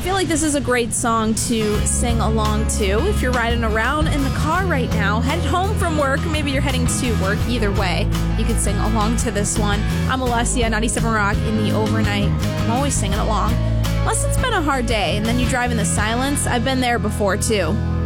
feel like this is a great song to sing along to if you're riding around in the car right now, headed home from work, maybe you're heading to work. Either way, you can sing along to this one. I'm Alessia, 97 Rock in the overnight. I'm always singing along. Unless it's been a hard day and then you drive in the silence. I've been there before too.